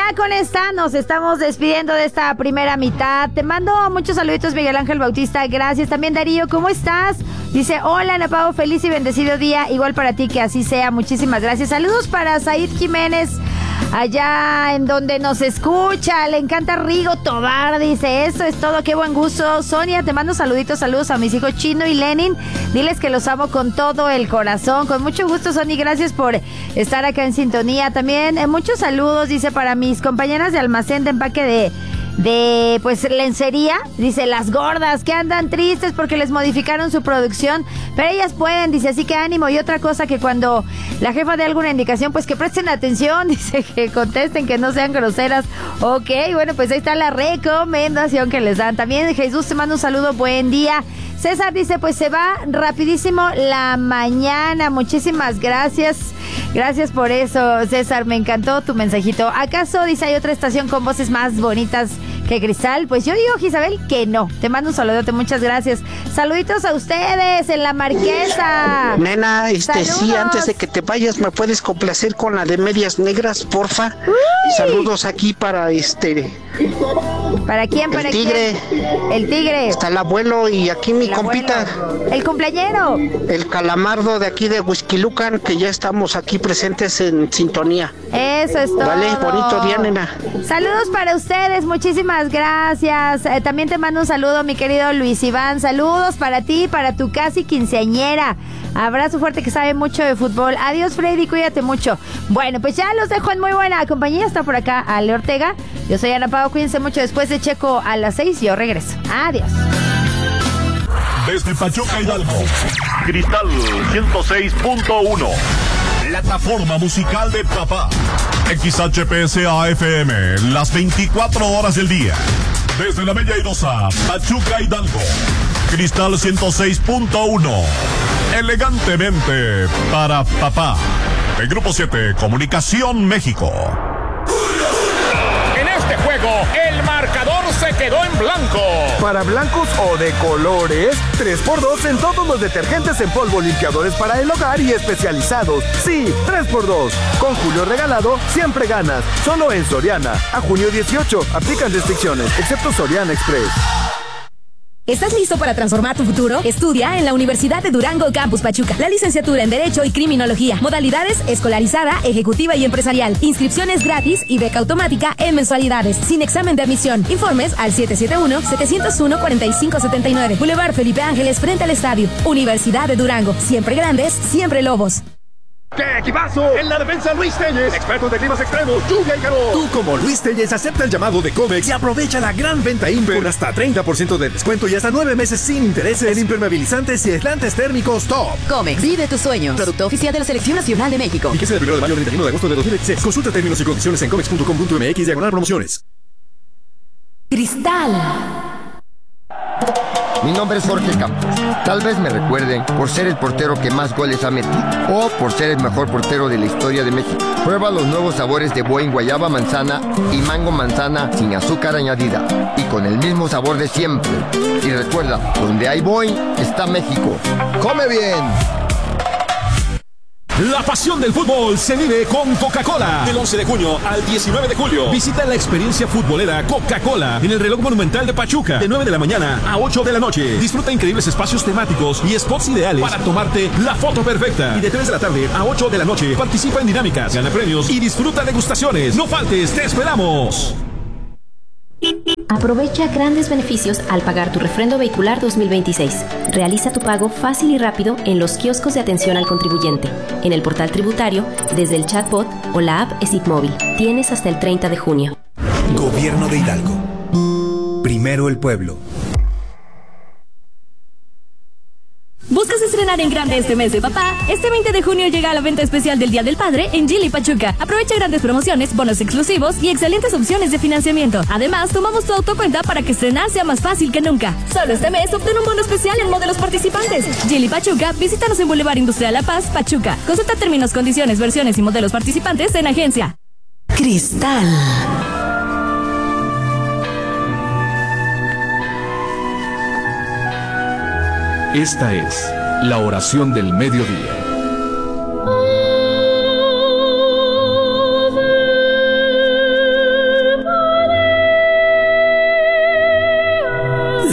con esta nos estamos despidiendo de esta primera mitad. Te mando muchos saluditos, Miguel Ángel Bautista. Gracias. También Darío, ¿cómo estás? Dice, hola Ana Pao, feliz y bendecido día. Igual para ti, que así sea. Muchísimas gracias. Saludos para Said Jiménez, allá en donde nos escucha. Le encanta Rigo Tobar, dice, eso es todo, qué buen gusto. Sonia, te mando saludos a mis hijos Chino y Lenin. Diles que los amo con todo el corazón. Con mucho gusto, Sonia, gracias por estar acá en sintonía. También muchos saludos, dice, para mis compañeras de almacén de empaque de pues lencería, dice, las gordas que andan tristes porque les modificaron su producción, pero ellas pueden, dice, así que ánimo. Y otra cosa, que cuando la jefa dé alguna indicación, pues que presten atención, dice, que contesten, que no sean groseras. Ok, bueno, pues ahí está la recomendación que les dan. También Jesús te manda un saludo, buen día. César dice, pues se va rapidísimo la mañana. Muchísimas gracias. Gracias por eso, César. Me encantó tu mensajito. ¿Acaso, dice, hay otra estación con voces más bonitas que Cristal? Pues yo digo, Isabel, que no. Te mando un saludote, muchas gracias. Saluditos a ustedes en La Marquesa. Nena, sí, antes de que te vayas, ¿me puedes complacer con la de Medias Negras, porfa? Uy. Saludos aquí para ¿Para quién? ¿Para el tigre. quién? El tigre. Está el abuelo y aquí mi compita. El cumpleañero. El calamardo de aquí de Huixquilucan, que ya estamos aquí presentes en sintonía. Eso es todo. Vale, bonito día, nena. Saludos para ustedes, muchísimas gracias. También te mando un saludo, mi querido Luis Iván. Saludos para ti, para tu casi quinceañera. Abrazo fuerte, que sabe mucho de fútbol. Adiós, Freddy, cuídate mucho. Bueno, pues ya los dejo en muy buena compañía. Está por acá Ale Ortega. Yo soy Ana Pao, cuídense mucho. Después de Checo a las 6, yo regreso. Adiós. Desde Pachuca, Hidalgo, Cristal 106.1, plataforma musical de papá. XHPSA-FM, las 24 horas del día. Desde la Bella Airosa, Pachuca, Hidalgo, Cristal 106.1, elegantemente para papá. El Grupo 7, Comunicación México. En este juego, el marcador se quedó en blanco. Para blancos o de colores, 3x2 en todos los detergentes en polvo, limpiadores para el hogar y especializados. Sí, 3x2. Con Julio regalado, siempre ganas. Solo en Soriana. A junio 18, aplican restricciones, excepto Soriana Express. ¿Estás listo para transformar tu futuro? Estudia en la Universidad de Durango Campus Pachuca. La licenciatura en Derecho y Criminología. Modalidades escolarizada, ejecutiva y empresarial. Inscripciones gratis y beca automática en mensualidades. Sin examen de admisión. Informes al 771-701-4579. Boulevard Felipe Ángeles, frente al estadio. Universidad de Durango. Siempre grandes, siempre lobos. ¡Qué equipazo! En la defensa, Luis Telles, expertos de climas extremos, lluvia y calor. Tú, como Luis Telles, acepta el llamado de Comex y aprovecha la gran venta Imper con hasta 30% de descuento y hasta 9 meses sin intereses en impermeabilizantes y aislantes térmicos top. Comex, vive tus sueños. Producto oficial de la Selección Nacional de México. Fíjese del 1 de mayo al 31 de agosto de 2016. Consulta términos y condiciones en comex.com.mx/promociones. Cristal. Mi nombre es Jorge Campos. Tal vez me recuerden por ser el portero que más goles ha metido o por ser el mejor portero de la historia de México. Prueba los nuevos sabores de Boing guayaba manzana y mango manzana sin azúcar añadida y con el mismo sabor de siempre. Y recuerda, donde hay Boing está México. ¡Come bien! La pasión del fútbol se vive con Coca-Cola. Del 11 de junio al 19 de julio. Visita la experiencia futbolera Coca-Cola en el reloj monumental de Pachuca. De 9 de la mañana a 8 de la noche. Disfruta increíbles espacios temáticos y spots ideales para tomarte la foto perfecta. Y de 3 de la tarde a 8 de la noche participa en dinámicas, gana premios y disfruta degustaciones. No faltes, te esperamos. Aprovecha grandes beneficios al pagar tu refrendo vehicular 2026. Realiza tu pago fácil y rápido en los kioscos de atención al contribuyente, en el portal tributario, desde el chatbot o la app SIT Móvil. Tienes hasta el 30 de junio. Gobierno de Hidalgo. Primero el pueblo. ¿Buscas estrenar en grande este mes de papá? Este 20 de junio llega la venta especial del Día del Padre en Geely Pachuca. Aprovecha grandes promociones, bonos exclusivos y excelentes opciones de financiamiento. Además, tomamos tu autocuenta para que estrenar sea más fácil que nunca. Solo este mes obtén un bono especial en modelos participantes. Geely Pachuca, visítanos en Boulevard Industrial La Paz, Pachuca. Consulta términos, condiciones, versiones y modelos participantes en agencia. Cristal. Esta es la oración del mediodía.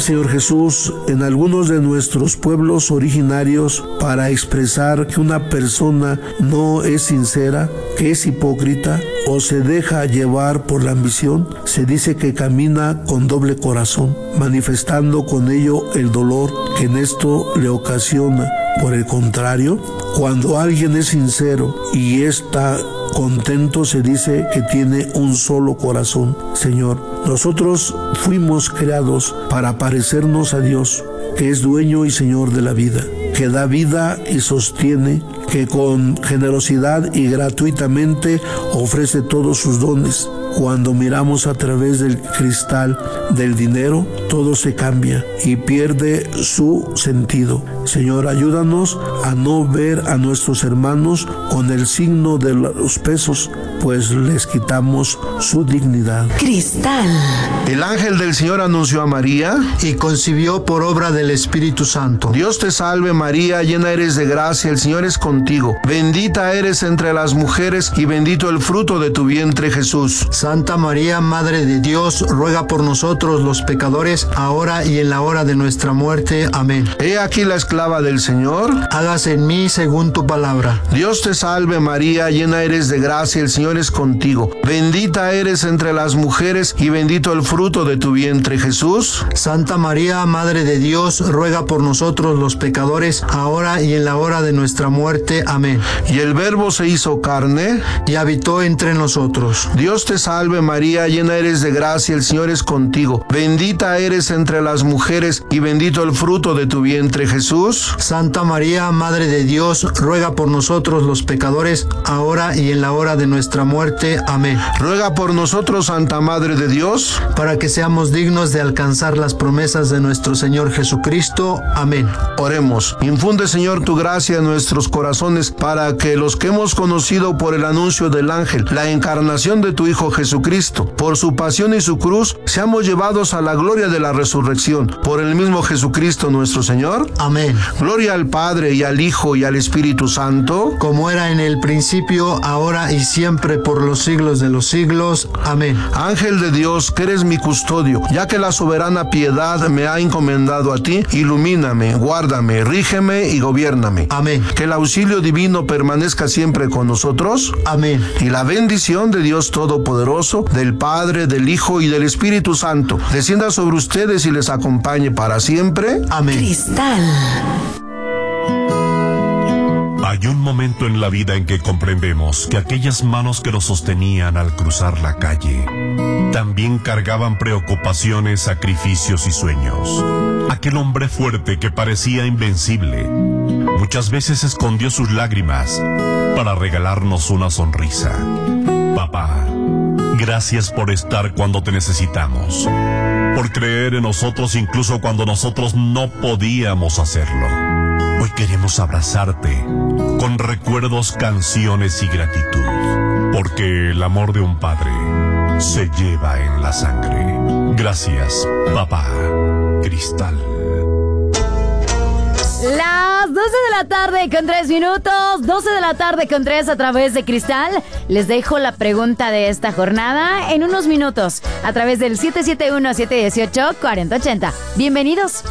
Señor Jesús, en algunos de nuestros pueblos originarios para expresar que una persona no es sincera, que es hipócrita o se deja llevar por la ambición, se dice que camina con doble corazón, manifestando con ello el dolor que en esto le ocasiona. Por el contrario, cuando alguien es sincero y está contento, se dice que tiene un solo corazón. Señor, nosotros fuimos creados para parecernos a Dios, que es dueño y Señor de la vida, que da vida y sostiene, que con generosidad y gratuitamente ofrece todos sus dones. Cuando miramos a través del cristal del dinero, todo se cambia y pierde su sentido. Señor, ayúdanos a no ver a nuestros hermanos con el signo de los pesos, pues les quitamos su dignidad. Cristal. El ángel del Señor anunció a María y concibió por obra del Espíritu Santo. Dios te salve María, llena eres de gracia, el Señor es contigo. Bendita eres entre las mujeres y bendito el fruto de tu vientre Jesús. Santa María, Madre de Dios, ruega por nosotros los pecadores, ahora y en la hora de nuestra muerte. Amén. He aquí la esclava del Señor. Hágase en mí según tu palabra. Dios te salve María, llena eres de gracia, el Señor es contigo. Bendita eres entre las mujeres y bendito el fruto de tu vientre Jesús. Santa María, Madre de Dios, ruega por nosotros los pecadores, ahora y en la hora de nuestra muerte. Amén. Y el Verbo se hizo carne y habitó entre nosotros. Dios te salve María, llena eres de gracia, el Señor es contigo. Bendita eres entre las mujeres y bendito el fruto de tu vientre Jesús. Santa María, Madre de Dios, ruega por nosotros los pecadores, ahora y en la hora de nuestra muerte. Amén. Ruega por nosotros, Santa Madre de Dios, para que seamos dignos de alcanzar las promesas de nuestro Señor Jesucristo. Amén. Oremos. Infunde, Señor, tu gracia en nuestros corazones para que los que hemos conocido por el anuncio del ángel, la encarnación de tu Hijo Jesucristo, por su pasión y su cruz, seamos llevados a la gloria de la resurrección. Por el mismo Jesucristo nuestro Señor. Amén. Gloria al Padre y al Hijo y al Espíritu Santo, como era en el principio, ahora y siempre, por los siglos de los siglos. Amén. Ángel de Dios, que eres mi custodio, ya que la soberana piedad me ha encomendado a ti, ilumíname, guárdame, rígeme y gobiérname. Amén. Que el auxilio divino permanezca siempre con nosotros. Amén. Y la bendición de Dios Todopoderoso, del Padre, del Hijo y del Espíritu Santo, descienda sobre ustedes y les acompañe para siempre. Amén. Cristal. Hay un momento en la vida en que comprendemos que aquellas manos que nos sostenían al cruzar la calle también cargaban preocupaciones, sacrificios y sueños. Aquel hombre fuerte que parecía invencible muchas veces escondió sus lágrimas para regalarnos una sonrisa. Papá, gracias por estar cuando te necesitamos, por creer en nosotros incluso cuando nosotros no podíamos hacerlo. Hoy queremos abrazarte con recuerdos, canciones y gratitud, porque el amor de un padre se lleva en la sangre. Gracias, papá. Cristal. Las 12 de la tarde con 3 minutos, 12 de la tarde con 3 a través de Cristal. Les dejo la pregunta de esta jornada en unos minutos a través del 771-718-4080. Bienvenidos.